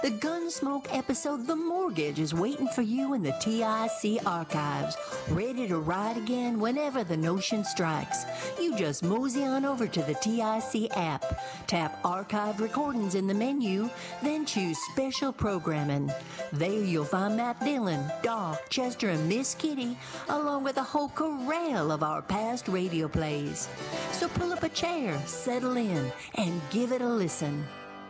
The Gunsmoke episode The Mortgage is waiting for you in the TIC archives, ready to ride again whenever the notion strikes. You just mosey on over to the TIC app, tap Archived Recordings in the menu, then choose Special Programming. There you'll find Matt Dillon, Doc, Chester, and Miss Kitty, along with a whole corral of our past radio plays. So pull up a chair, settle in, and give it a listen.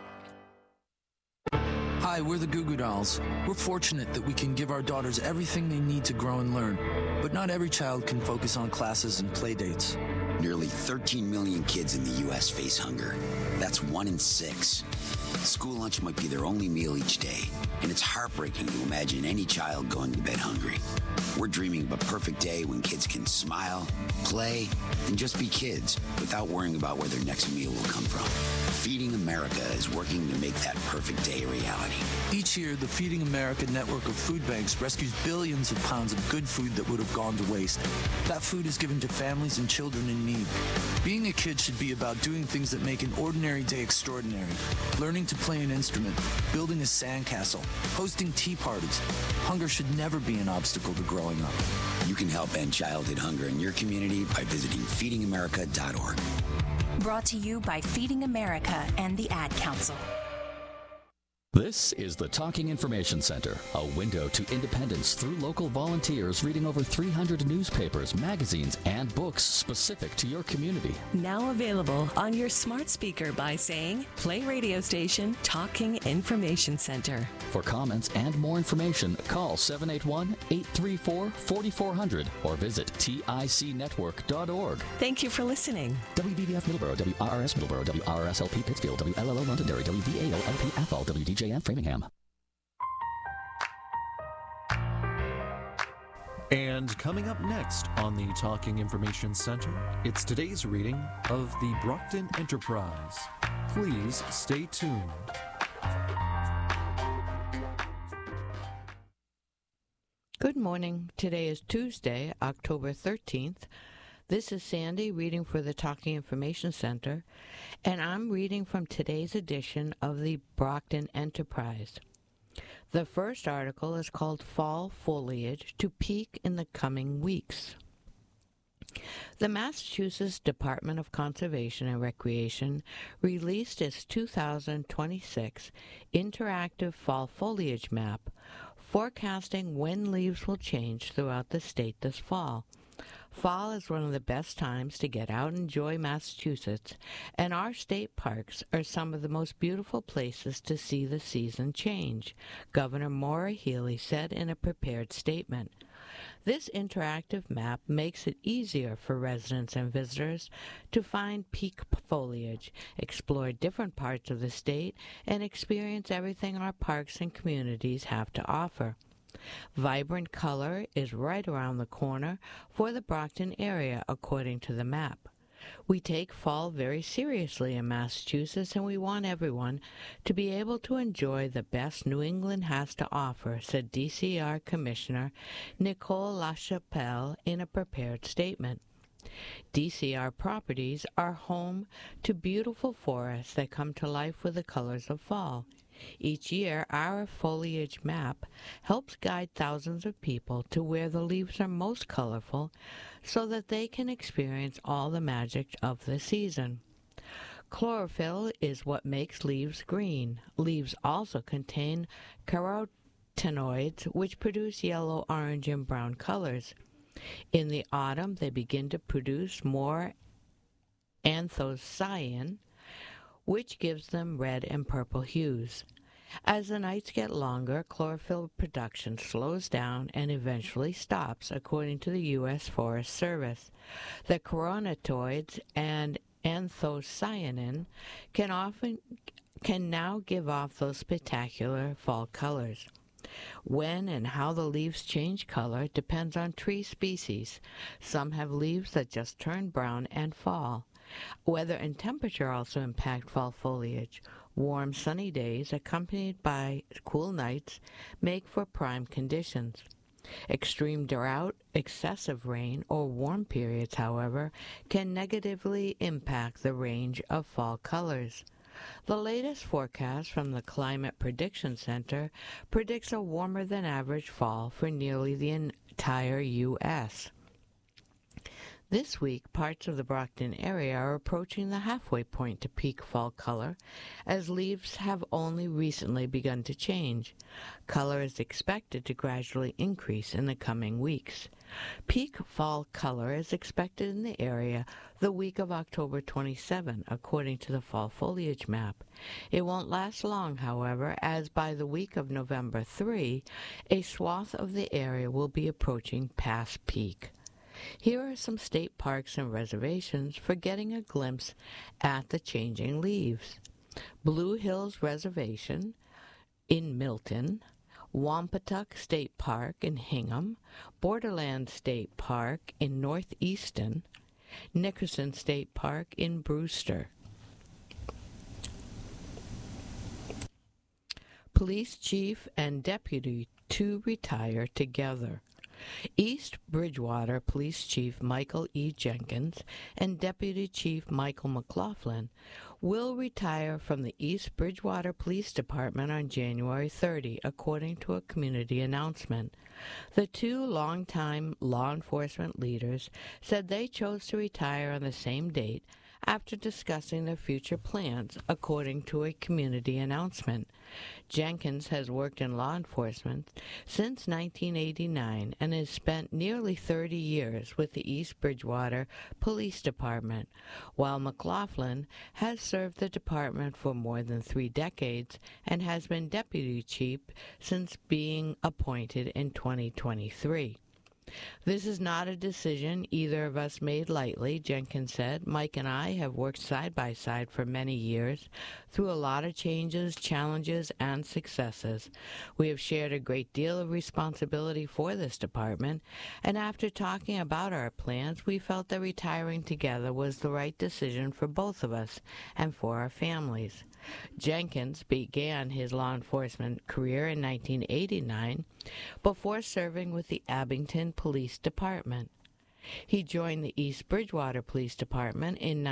Hi, we're the Goo Goo Dolls. We're fortunate that we can give our daughters everything they need to grow and learn. But not every child can focus on classes and play dates. Nearly 13 million kids in the U.S. face hunger. That's 1 in 6. School lunch might be their only meal each day, and it's heartbreaking to imagine any child going to bed hungry. We're dreaming of a perfect day when kids can smile, play, and just be kids without worrying about where their next meal will come from. Feeding America is working to make that perfect day a reality. Each year, the Feeding America network of food banks rescues billions of pounds of good food that would have gone to waste. That food is given to families and children in need. Being a kid should be about doing things that make an ordinary day extraordinary. Learning to play an instrument, building a sandcastle, hosting tea parties. Hunger should never be an obstacle to growing up. You can help end childhood hunger in your community by visiting feedingamerica.org. Brought to you by Feeding America and the Ad Council. This is the Talking Information Center, a window to independence through local volunteers reading over 300 newspapers, magazines, and books specific to your community. Now available on your smart speaker by saying, play radio station Talking Information Center. For comments and more information, call 781-834-4400 or visit ticnetwork.org. Thank you for listening. WVVF Middleborough, WRRS Middleborough, WRSLP Pittsfield, WLLO Londonderry, WVALLP Athol, WDJM Framingham. And coming up next on the Talking Information Center, it's today's reading of the Brockton Enterprise. Please stay tuned. Good morning. Today is Tuesday, October 13th. This is Sandy reading for the Talking Information Center, and I'm reading from today's edition of the Brockton Enterprise. The first article is called Fall Foliage to Peak in the Coming Weeks. The Massachusetts Department of Conservation and Recreation released its 2026 Interactive Fall Foliage Map, forecasting when leaves will change throughout the state this fall. Fall is one of the best times to get out and enjoy Massachusetts, and our state parks are some of the most beautiful places to see the season change, Governor Maura Healey said in a prepared statement. This interactive map makes it easier for residents and visitors to find peak foliage, explore different parts of the state, and experience everything our parks and communities have to offer. Vibrant color is right around the corner for the Brockton area, according to the map. We take fall very seriously in Massachusetts, and we want everyone to be able to enjoy the best New England has to offer, said DCR Commissioner Nicole LaChapelle in a prepared statement. DCR properties are home to beautiful forests that come to life with the colors of fall. Each year, our foliage map helps guide thousands of people to where the leaves are most colorful so that they can experience all the magic of the season. Chlorophyll is what makes leaves green. Leaves also contain carotenoids, which produce yellow, orange, and brown colors. In the autumn, they begin to produce more anthocyanin, which gives them red and purple hues. As the nights get longer, chlorophyll production slows down and eventually stops, according to the U.S. Forest Service. The carotenoids and anthocyanin can now give off those spectacular fall colors. When and how the leaves change color depends on tree species. Some have leaves that just turn brown and fall. Weather and temperature also impact fall foliage. Warm, sunny days accompanied by cool nights make for prime conditions. Extreme drought, excessive rain, or warm periods, however, can negatively impact the range of fall colors. The latest forecast from the Climate Prediction Center predicts a warmer than average fall for nearly the entire U.S. This week, parts of the Brockton area are approaching the halfway point to peak fall color, as leaves have only recently begun to change. Color is expected to gradually increase in the coming weeks. Peak fall color is expected in the area the week of October 27, according to the fall foliage map. It won't last long, however, as by the week of November 3, a swath of the area will be approaching past peak. Here are some state parks and reservations for getting a glimpse at the changing leaves. Blue Hills Reservation in Milton, Wampatuck State Park in Hingham, Borderland State Park in Northeastern, Nickerson State Park in Brewster. Police chief and deputy to retire together. East Bridgewater Police Chief Michael E. Jenkins and Deputy Chief Michael McLaughlin will retire from the East Bridgewater Police Department on January 30, according to a community announcement. The two longtime law enforcement leaders said they chose to retire on the same date after discussing their future plans, according to a community announcement. Jenkins has worked in law enforcement since 1989 and has spent nearly 30 years with the East Bridgewater Police Department, while McLaughlin has served the department for more than 3 decades and has been deputy chief since being appointed in 2023. This is not a decision either of us made lightly, Jenkins said. Mike and I have worked side by side for many years through a lot of changes, challenges, and successes. We have shared a great deal of responsibility for this department, and after talking about our plans, we felt that retiring together was the right decision for both of us and for our families. Jenkins began his law enforcement career in 1989 before serving with the Abington Police Department. He joined the East Bridgewater Police Department in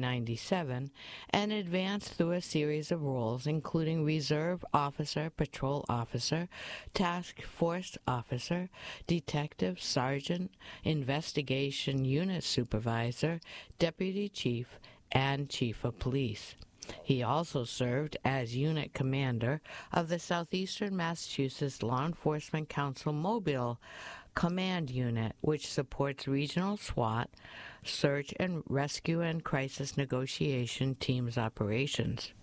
1997 and advanced through a series of roles, including Reserve Officer, Patrol Officer, Task Force Officer, Detective, Sergeant, Investigation Unit Supervisor, Deputy Chief, and Chief of Police. He also served as unit commander of the Southeastern Massachusetts Law Enforcement Council Mobile Command Unit, which supports regional SWAT, search and rescue and crisis negotiation teams operations.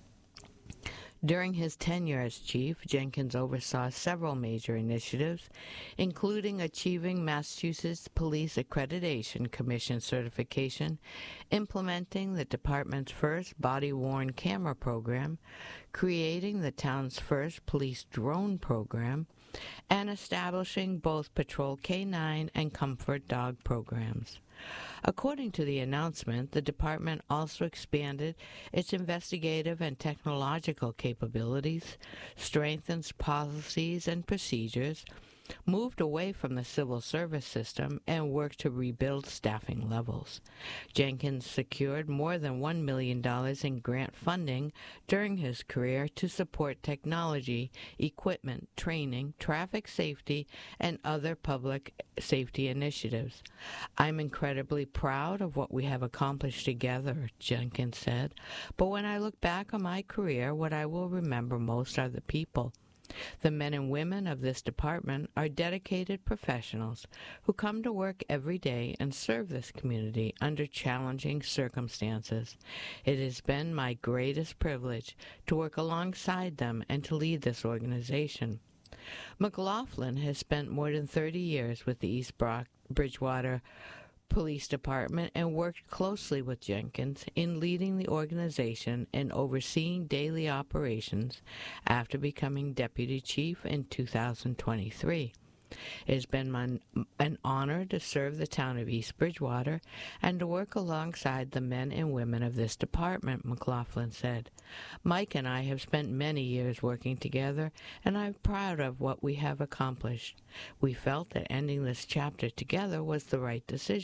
During his tenure as chief, Jenkins oversaw several major initiatives, including achieving Massachusetts Police Accreditation Commission certification, implementing the department's first body-worn camera program, creating the town's first police drone program, and establishing both Patrol K-9 and Comfort Dog programs. According to the announcement, the department also expanded its investigative and technological capabilities, strengthens policies and procedures, moved away from the civil service system, and worked to rebuild staffing levels. Jenkins secured more than $1 million in grant funding during his career to support technology, equipment, training, traffic safety, and other public safety initiatives. "I'm incredibly proud of what we have accomplished together," Jenkins said, "but when I look back on my career, what I will remember most are the people. The men and women of this department are dedicated professionals who come to work every day and serve this community under challenging circumstances. It has been my greatest privilege to work alongside them and to lead this organization." McLaughlin has spent more than 30 years with the East Bridgewater Police Department and worked closely with Jenkins in leading the organization and overseeing daily operations after becoming deputy chief in 2023. It has been an honor to serve the town of East Bridgewater and to work alongside the men and women of this department, McLaughlin said. "Mike and I have spent many years working together, and I'm proud of what we have accomplished. We felt that ending this chapter together was the right decision.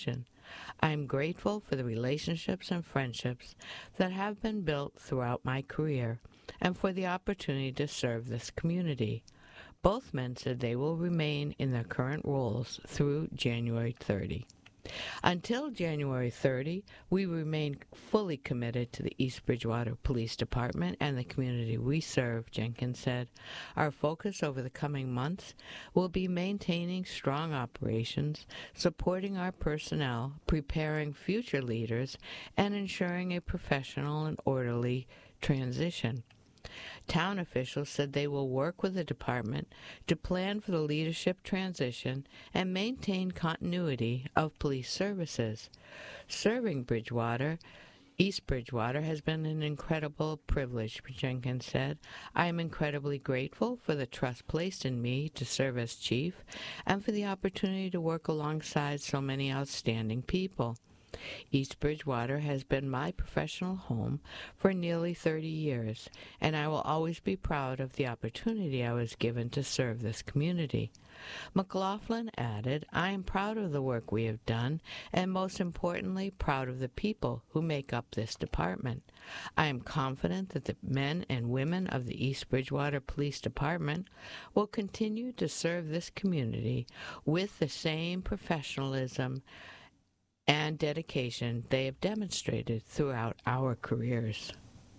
I am grateful for the relationships and friendships that have been built throughout my career and for the opportunity to serve this community. Both men said they will remain in their current roles through January 30. Until January 30, we remain fully committed to the East Bridgewater Police Department and the community we serve, Jenkins said. Our focus over the coming months will be maintaining strong operations, supporting our personnel, preparing future leaders, and ensuring a professional and orderly transition. Town officials said they will work with the department to plan for the leadership transition and maintain continuity of police services. Serving East Bridgewater has been an incredible privilege, Jenkins said. I am incredibly grateful for the trust placed in me to serve as chief and for the opportunity to work alongside so many outstanding people. East Bridgewater has been my professional home for nearly 30 years, and I will always be proud of the opportunity I was given to serve this community. McLaughlin added, I am proud of the work we have done, and most importantly, proud of the people who make up this department. I am confident that the men and women of the East Bridgewater Police Department will continue to serve this community with the same professionalism and dedication they have demonstrated throughout our careers.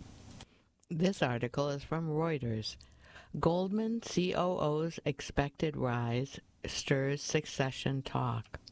This article is from Reuters. Goldman COO's expected rise stirs succession talk.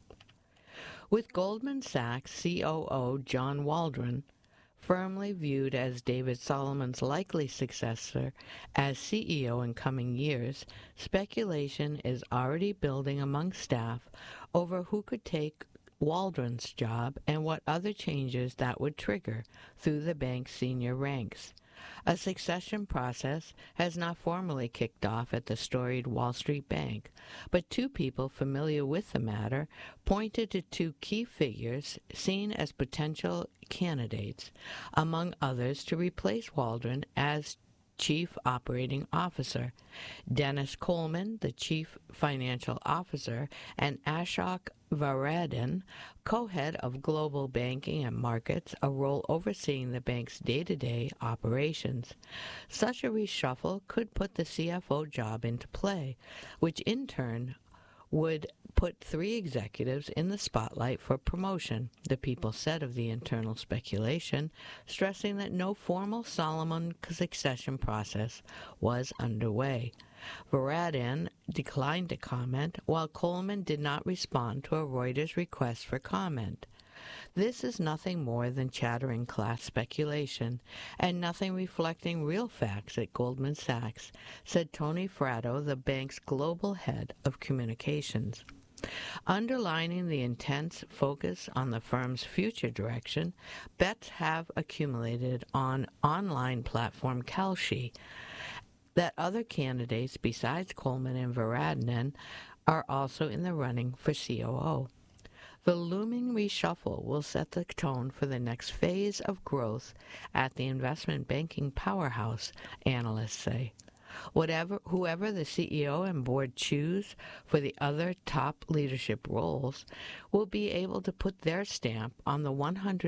With Goldman Sachs COO John Waldron firmly viewed as David Solomon's likely successor as CEO in coming years, speculation is already building among staff over who could take Waldron's job and what other changes that would trigger through the bank's senior ranks. A succession process has not formally kicked off at the storied Wall Street Bank, but two people familiar with the matter pointed to two key figures seen as potential candidates, among others, to replace Waldron as Chief Operating Officer. Dennis Coleman, the Chief Financial Officer, and Ashok Varadhan, co-head of Global Banking and Markets, a role overseeing the bank's day-to-day operations. Such a reshuffle could put the CFO job into play, which in turn would put three executives in the spotlight for promotion, the people said of the internal speculation, stressing that no formal Solomon succession process was underway. Varadhan declined to comment, while Coleman did not respond to a Reuters request for comment. This is nothing more than chattering class speculation, and nothing reflecting real facts at Goldman Sachs, said Tony Fratto, the bank's global head of communications. Underlining the intense focus on the firm's future direction, bets have accumulated on online platform Kalshi that other candidates besides Coleman and Varadhan are also in the running for COO. The looming reshuffle will set the tone for the next phase of growth at the investment banking powerhouse, analysts say. Whoever the CEO and board choose for the other top leadership roles will be able to put their stamp on the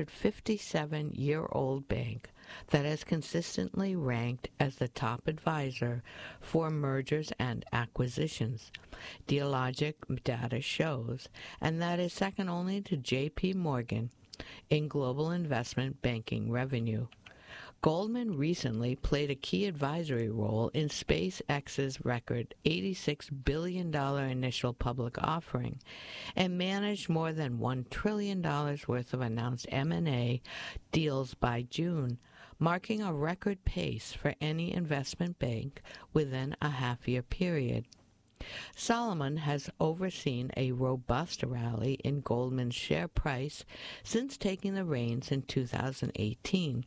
157-year-old bank that has consistently ranked as the top advisor for mergers and acquisitions. Dealogic data shows, and that is second only to J.P. Morgan in global investment banking revenue. Goldman recently played a key advisory role in SpaceX's record $86 billion initial public offering and managed more than $1 trillion worth of announced M&A deals by June, marking a record pace for any investment bank within a half-year period. Solomon has overseen a robust rally in Goldman's share price since taking the reins in 2018.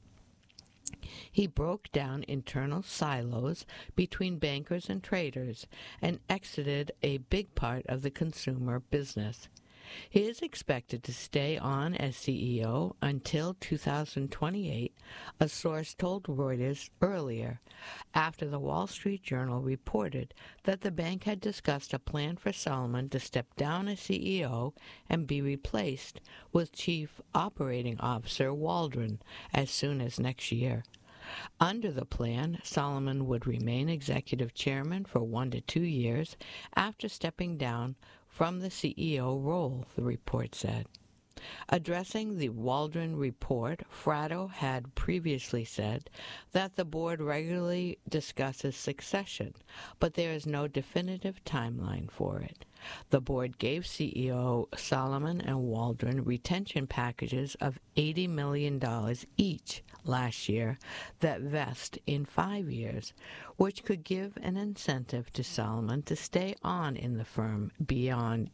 He broke down internal silos between bankers and traders and exited a big part of the consumer business. He is expected to stay on as CEO until 2028, a source told Reuters earlier, after the Wall Street Journal reported that the bank had discussed a plan for Solomon to step down as CEO and be replaced with Chief Operating Officer Waldron as soon as next year. Under the plan, Solomon would remain executive chairman for 1 to 2 years after stepping down from the CEO role, the report said. Addressing the Waldron report, Fratto had previously said that the board regularly discusses succession, but there is no definitive timeline for it. The board gave CEO Solomon and Waldron retention packages of $80 million each last year that vest in 5 years, which could give an incentive to Solomon to stay on in the firm beyond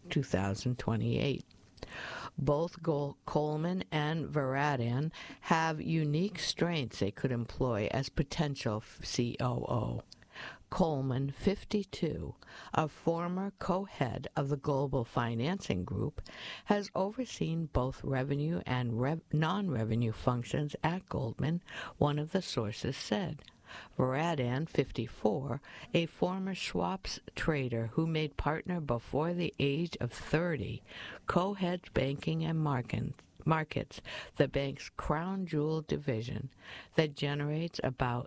2028. Both Coleman and Varadhan have unique strengths they could employ as potential COO. Coleman, 52, a former co-head of the Global Financing Group, has overseen both revenue and non-revenue functions at Goldman, one of the sources said. Varadhan, 54, a former swaps trader who made partner before the age of 30, co-heads banking and markets, the bank's crown jewel division that generates about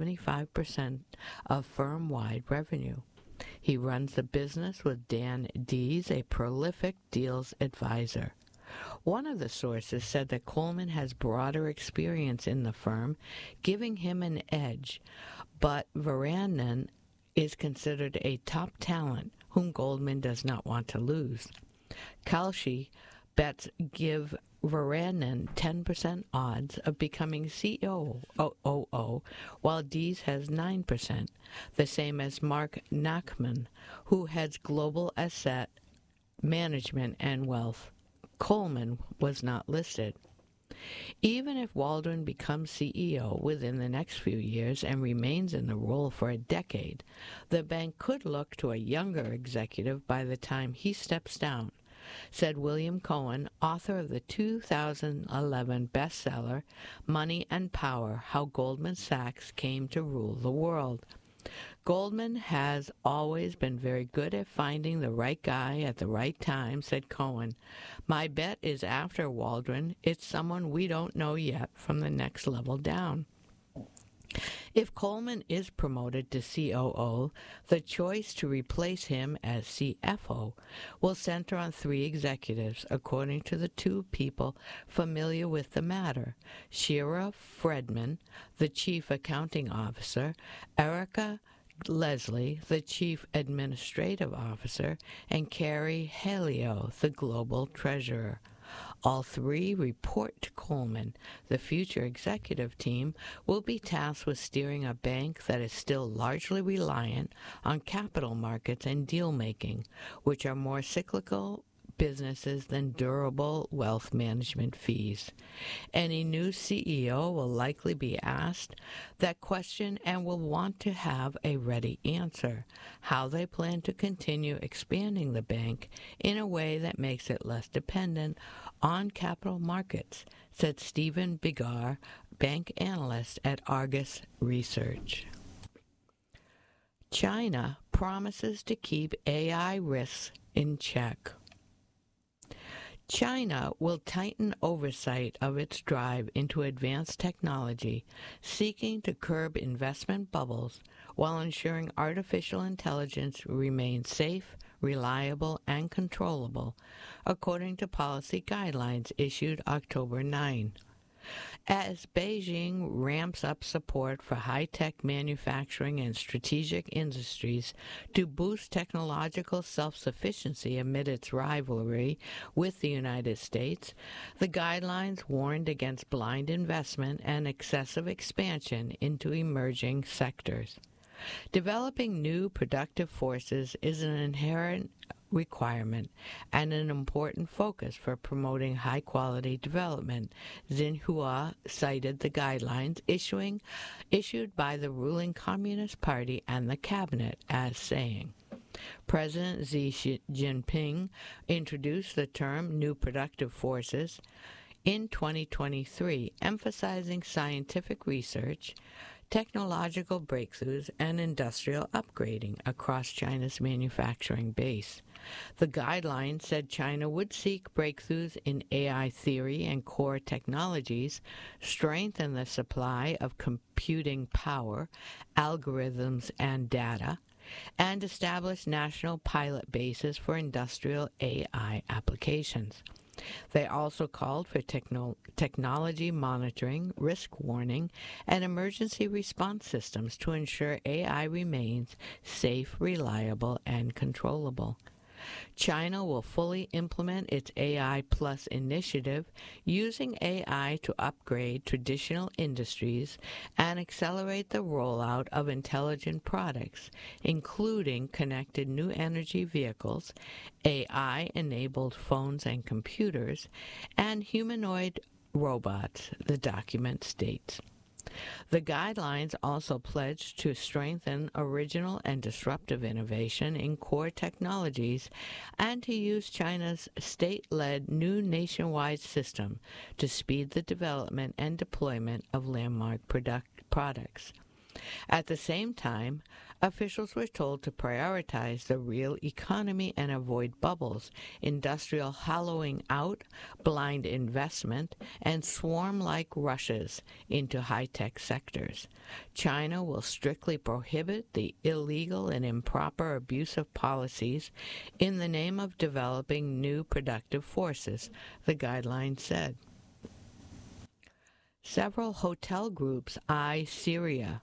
75% of firm-wide revenue. He runs the business with Dan Dees, a prolific deals advisor. One of the sources said that Coleman has broader experience in the firm, giving him an edge, but Varadhan is considered a top talent whom Goldman does not want to lose. Kalshi bets give Varadhan 10% odds of becoming COO, while Dees has 9%, the same as Mark Nachman, who heads Global Asset Management and Wealth. Coleman was not listed. Even if Waldron becomes CEO within the next few years and remains in the role for a decade, the bank could look to a younger executive by the time he steps down, said William Cohen, author of the 2011 bestseller Money and Power: How Goldman Sachs Came to Rule the World. Goldman has always been very good at finding the right guy at the right time, said Cohen. My bet is after Waldron, it's someone we don't know yet from the next level down. If Coleman is promoted to COO, the choice to replace him as CFO will center on 3 executives, according to the 2 people familiar with the matter: Shira Fredman, the Chief Accounting Officer, Erica Leslie, the Chief Administrative Officer, and Carrie Halio, the Global Treasurer. All 3 report to Coleman. The future executive team will be tasked with steering a bank that is still largely reliant on capital markets and deal-making, which are more cyclical businesses than durable wealth management fees. Any new CEO will likely be asked that question and will want to have a ready answer: how they plan to continue expanding the bank in a way that makes it less dependent on capital markets, said Stephen Bigar, bank analyst at Argus Research. China promises to keep AI risks in check. China will tighten oversight of its drive into advanced technology, seeking to curb investment bubbles while ensuring artificial intelligence remains safe, reliable, and controllable, according to policy guidelines issued October 9. As Beijing ramps up support for high-tech manufacturing and strategic industries to boost technological self-sufficiency amid its rivalry with the United States, the guidelines warned against blind investment and excessive expansion into emerging sectors. Developing new productive forces is an inherent requirement and an important focus for promoting high-quality development, Xinhua cited the guidelines issued by the ruling Communist Party and the cabinet as saying. President Xi Jinping introduced the term New Productive Forces in 2023, emphasizing scientific research, technological breakthroughs, and industrial upgrading across China's manufacturing base. The guidelines said China would seek breakthroughs in AI theory and core technologies, strengthen the supply of computing power, algorithms, and data, and establish national pilot bases for industrial AI applications. They also called for technology monitoring, risk warning, and emergency response systems to ensure AI remains safe, reliable, and controllable. China will fully implement its AI Plus initiative, using AI to upgrade traditional industries and accelerate the rollout of intelligent products, including connected new energy vehicles, AI-enabled phones and computers, and humanoid robots, the document states. The guidelines also pledge to strengthen original and disruptive innovation in core technologies and to use China's state-led new nationwide system to speed the development and deployment of landmark products. At the same time, officials were told to prioritize the real economy and avoid bubbles, industrial hollowing out, blind investment, and swarm-like rushes into high-tech sectors. China will strictly prohibit the illegal and improper abuse of policies in the name of developing new productive forces, the guidelines said. Several hotel groups eye Syria.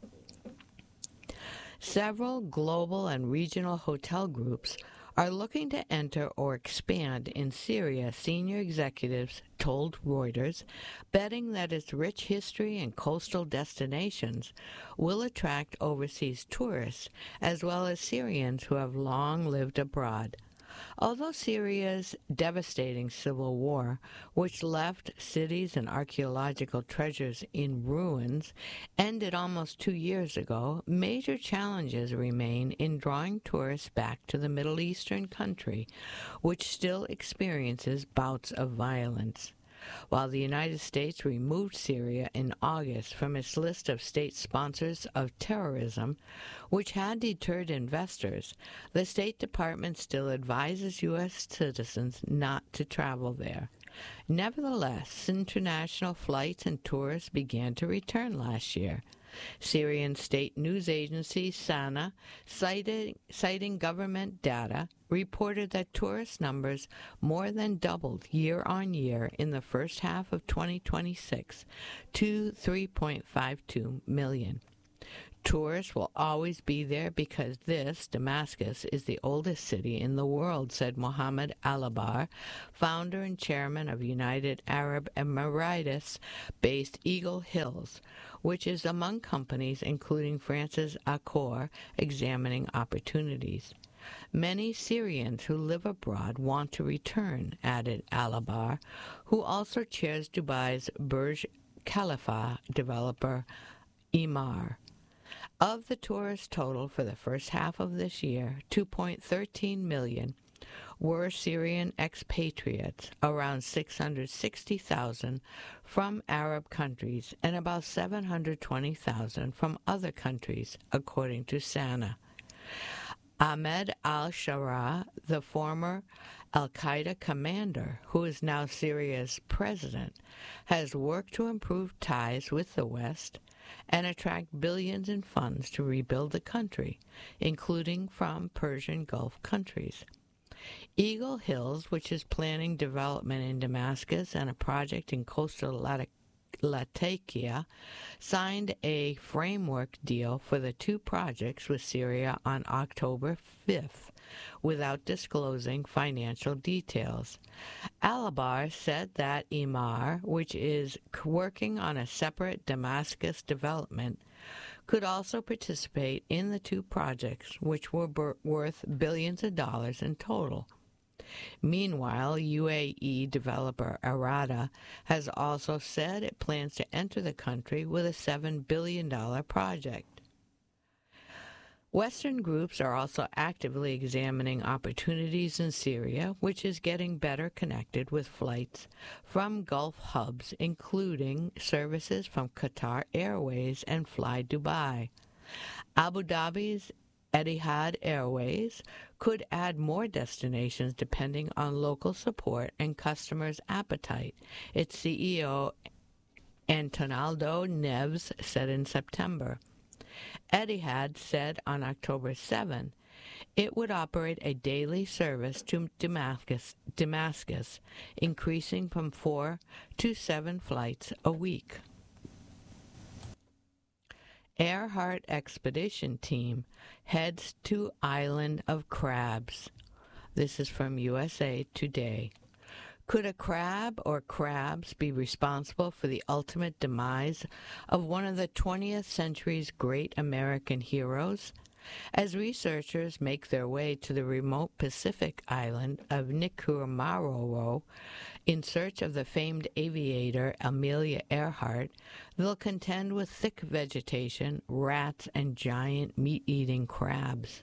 Several global and regional hotel groups are looking to enter or expand in Syria, senior executives told Reuters, betting that its rich history and coastal destinations will attract overseas tourists as well as Syrians who have long lived abroad. Although Syria's devastating civil war, which left cities and archaeological treasures in ruins, ended almost 2 years ago, major challenges remain in drawing tourists back to the Middle Eastern country, which still experiences bouts of violence. While the United States removed Syria in August from its list of state sponsors of terrorism, which had deterred investors, the State Department still advises U.S. citizens not to travel there. Nevertheless, international flights and tourists began to return last year. Syrian state news agency SANA, citing government data, reported that tourist numbers more than doubled year on year in the first half of 2026 to 3.52 million. Tourists will always be there because this, Damascus, is the oldest city in the world, said Mohammed Alabar, founder and chairman of United Arab Emirates-based Eagle Hills, which is among companies including France's Accor examining opportunities. Many Syrians who live abroad want to return, added Alabar, who also chairs Dubai's Burj Khalifa developer Emaar. Of the tourist total for the first half of this year, 2.13 million were Syrian expatriates, around 660,000 from Arab countries, and about 720,000 from other countries, according to SANA. Ahmed al-Shara, the former al-Qaeda commander, who is now Syria's president, has worked to improve ties with the West and attract billions in funds to rebuild the country, including from Persian Gulf countries. Eagle Hills, which is planning development in Damascus and a project in coastal Latakia, signed a framework deal for the two projects with Syria on October 5th, without disclosing financial details. Alabar said that Emaar, which is working on a separate Damascus development, could also participate in the two projects, which were worth billions of dollars in total. Meanwhile, UAE developer Arada has also said it plans to enter the country with a $7 billion project. Western groups are also actively examining opportunities in Syria, which is getting better connected with flights from Gulf hubs, including services from Qatar Airways and Fly Dubai. Abu Dhabi's Etihad Airways could add more destinations depending on local support and customers' appetite, its CEO Antonaldo Neves said in September. Etihad said on October 7 it would operate a daily service to Damascus, increasing from 4 to 7 flights a week. Earhart Expedition Team heads to Island of Crabs. This is from USA Today. Could a crab or crabs be responsible for the ultimate demise of one of the 20th century's great American heroes? As researchers make their way to the remote Pacific island of Nikumaroro in search of the famed aviator Amelia Earhart, they'll contend with thick vegetation, rats, and giant meat-eating crabs.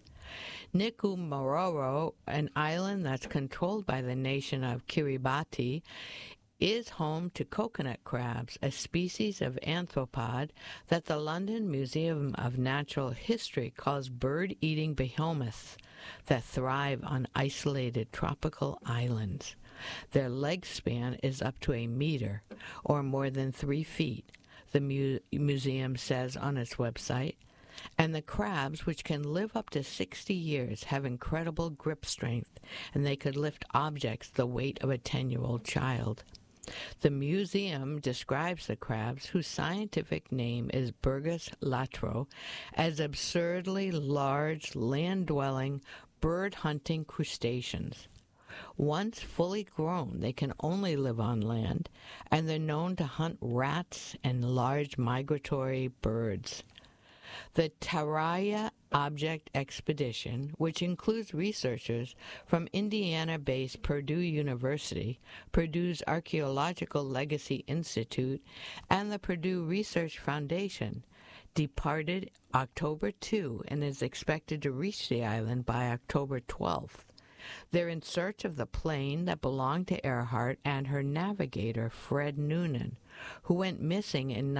Nikumaroro, an island that's controlled by the nation of Kiribati, is home to coconut crabs, a species of arthropod that the London Museum of Natural History calls bird-eating behemoths that thrive on isolated tropical islands. Their leg span is up to a meter, or more than 3 feet, the museum says on its website. And the crabs, which can live up to 60 years, have incredible grip strength, and they could lift objects the weight of a 10-year-old child. The museum describes the crabs, whose scientific name is Birgus latro, as absurdly large, land-dwelling, bird-hunting crustaceans. Once fully grown, they can only live on land, and they're known to hunt rats and large migratory birds. The Taraya Object Expedition, which includes researchers from Indiana-based Purdue University, Purdue's Archaeological Legacy Institute, and the Purdue Research Foundation, departed October 2 and is expected to reach the island by October 12th. They're in search of the plane that belonged to Earhart and her navigator, Fred Noonan, who went missing in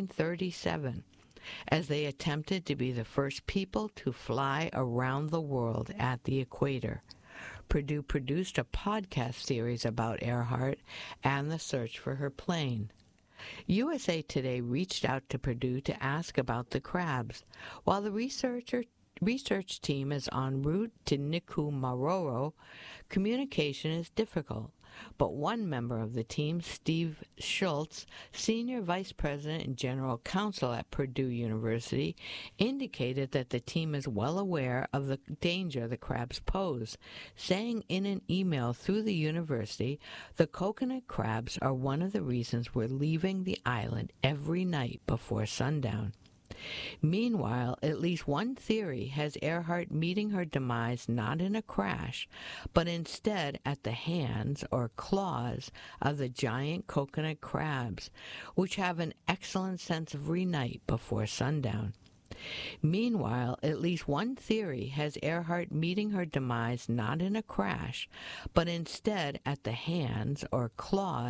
1937. As they attempted to be the first people to fly around the world at the equator. Purdue produced a podcast series about Earhart and the search for her plane. USA Today reached out to Purdue to ask about the crabs. While the research team is en route to Nikumaroro, communication is difficult. But one member of the team, Steve Schultz, Senior Vice President and General Counsel at Purdue University, indicated that the team is well aware of the danger the crabs pose, saying in an email through the university, the coconut crabs are one of the reasons we're leaving the island every night before sundown. Meanwhile, at least one theory has Earhart meeting her demise not in a crash, but instead at the hands or claws of the giant coconut crabs, which have an excellent sense of night before sundown. Meanwhile, at least one theory has Earhart meeting her demise not in a crash, but instead at the hands or claws